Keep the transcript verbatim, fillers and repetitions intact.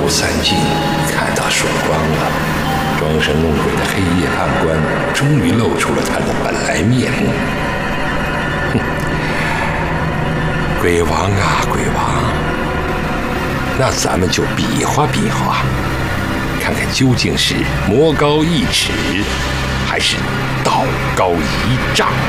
雾散尽，看到曙光了。装神弄鬼的黑夜判官终于露出了他的本来面目。哼，鬼王啊，鬼王，那咱们就比划比划，看看究竟是魔高一尺，还是道高一丈。